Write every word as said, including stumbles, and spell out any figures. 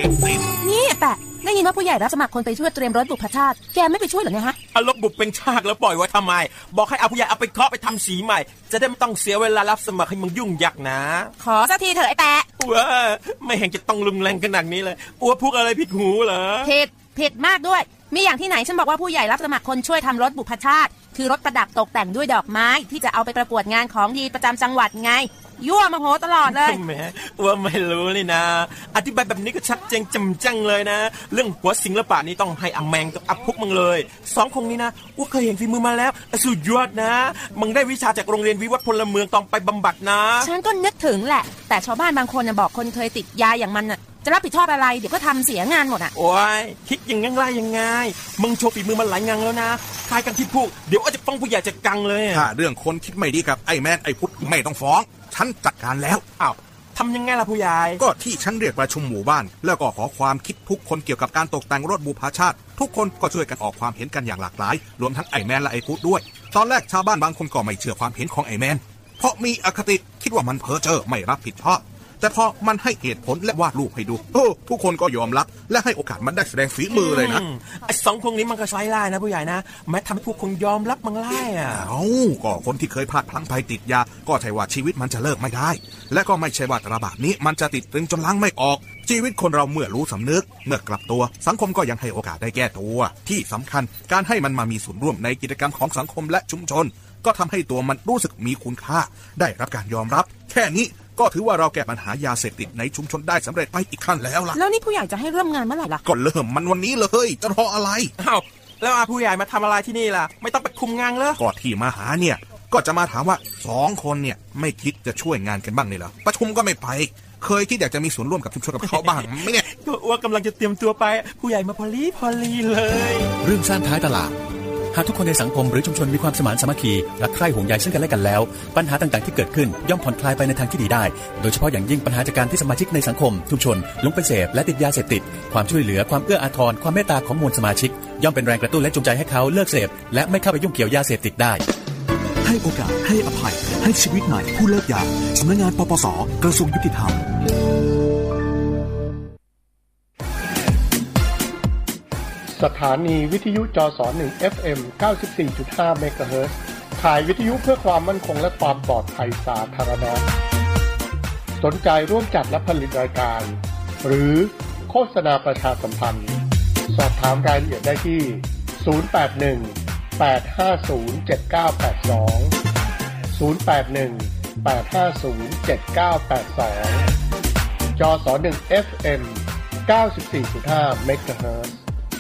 งติดนี่แต่ได้ยินว่าผู้ใหญ่รับสมัครคนไปช่วยเตรียมรถบุพชาติแกไม่ไปช่วยเหรอเนี่ยฮะเอารถบุพเป็นชาติแล้วปล่อยไว้ทำไมบอกให้เอาผู้ใหญ่เอาไปเคาะไปทำสีใหม่จะได้ไม่ต้องเสียเวลารับสมัครให้มึงยุ่งยากนะขอสักทีเถอะไอ้แปะว้าไม่เห็นจะต้องรุนแรงขนาดนี้เลยอ้วพูดอะไรผิดหูเหรอผิดผิดมากด้วยมีอย่างที่ไหนฉันบอกว่าผู้ใหญ่รับสมัครคนช่วยทำรถบุพชาติคือรถประดับตกแต่งด้วยดอกไม้ที่จะเอาไปประกวดงานของดีประจำจังหวัดไงยั่วมาโหตลอดเลยแหมว่าไม่รู้เลยนะอธิบายแบบนี้ก็ชัดเจนจำจังเลยนะเรื่องหัวศิลปะนี่ต้องให้อแมงกับอัพพุกมึงเลยสองคนนี้นะว่าเคยเห็นฝีมือมาแล้วสุดยอดนะมึงได้วิชาจากโรงเรียนวิวัฒน์พลเมืองต้องไปบำบัดนะฉันก็นึกถึงแหละแต่ชาวบ้านบางคนน่ะบอกคนเคยติดยาอย่างมันน่ะจะรับผิดชอบอะไรเดี๋ยวก็ทำเสียงานหมดอ่ะโอ้ยคิดยังงั้นไรยังไงมึงโชว์ฝีมือมันหลายงานแล้วนะทายกันที่พูดเดี๋ยวอาจจะฟ้องผู้ใหญ่จะกังเลยถ้าเรื่องคนคิดไม่ดีกับไอ้แมนไอ้พุทธไม่ต้องฟ้องฉันจัดการแล้วอ้าวทำยังไงล่ะผู้ใหญ่ก็ที่ฉันเรียกประชุมหมู่บ้านแล้วก็ขอความคิดทุกคนเกี่ยวกับการตกแต่งรถบุพชาติทุกคนก็ช่วยกันออกความเห็นกันอย่างหลากหลายรวมทั้งไอ้แมนและไอ้พุทธด้วยตอนแรกชาวบ้านบางคนก็ไม่เชื่อความเห็นของไอ้แมนเพราะมีอคติคิดว่ามันเพ้อเจ้อไม่รับผิดชอบแต่พอมันให้เหตุผลและวาดรูปให้ดูโอ้ทุกคนก็ยอมรับและให้โอกาสมันได้แสดงฝีมือเลยนะไอ้สองคนนี้มันก็ใช้ไล่นะผู้ใหญ่นะแม้ทำให้พวกคนยอมรับมันไล่อ่ะเอ้าก็คนที่เคยพลาดพลั้งไปติดยาก็ใช่ว่าชีวิตมันจะเลิกไม่ได้และก็ไม่ใช่ว่าตราบาปนี้มันจะติดตรึงจนล้างไม่ออกชีวิตคนเราเมื่อรู้สำนึกเมื่อกลับตัวสังคมก็ยังให้โอกาสได้แก้ตัวที่สำคัญการให้มันมามีส่วนร่วมในกิจกรรมของสังคมและชุมชนก็ทำให้ตัวมันรู้สึกมีคุณค่าได้รับการยอมรับแค่นี้ก็ถือว่าเราแก้ปัญหายาเสพติดในชุมชนได้สำเร็จไปอีกขั้นแล้วล่ะแล้วนี่ผู้ใหญ่จะให้เริ่มงานเมื่อไหร่ล่ะก็เริ่มมันวันนี้เลยจะรออะไรอ้าวแล้วผู้ใหญ่มาทำอะไรที่นี่ล่ะไม่ต้องไปคุมงานเลยก็ที่มาหาเนี่ยก็จะมาถามว่าสองคนเนี่ยไม่คิดจะช่วยงานกันบ้างเลยเหรอประชุมก็ไม่ไปเคยคิดอยากจะมีส่วนร่วมกับชุมชนกับเขาบ้างไหมเนี่ยก็ว่ากำลังจะเตรียมตัวไปผู้ใหญ่มาพอลีพอลีเลยเรื่องสร้างท้ายตลาดหากทุกคนในสังคมหรือชุมชนมีความสมานสามัคคีรักใคร่ห่วงใยซึ่งกันและกันแล้วปัญหาต่างๆที่เกิดขึ้นย่อมผ่อนคลายไปในทางที่ดีได้โดยเฉพาะอย่างยิ่งปัญหาจากการที่สมาชิกในสังคมชุมชนลงไปเสพและติดยาเสพติดความช่วยเหลือความเอื้ออาทรความเมตตาของมวลสมาชิกย่อมเป็นแรงกระตุ้นและจูงใจให้เขาเลิกเสพและไม่เข้าไปยุ่งเกี่ยวยาเสพติดได้ให้โอกาสให้อภัยให้ชีวิตใหม่ผู้เลิกยาสำนักงานปปสกระทรวงยุติธรรมสถานีวิทยุจสหนึ่ง เอฟ เอ็ม เก้าสิบสี่จุดห้า เมกะเฮิรตซ์ถ่ายวิทยุเพื่อความมั่นคงและความปลอดภัยสาธารณะสนใจร่วมจัดและผลิตรายการหรือโฆษณาประชาสัมพันธ์สอบถามรายละเอียดได้ที่ศูนย์ แปด หนึ่ง แปด ห้า ศูนย์ เจ็ด เก้า แปด สองศูนย์ แปด หนึ่ง แปด ห้า ศูนย์ เจ็ด เก้า แปด สองจสหนึ่ง เอฟ เอ็ม เก้าสิบสี่จุดห้า เมกะเฮิรตซ์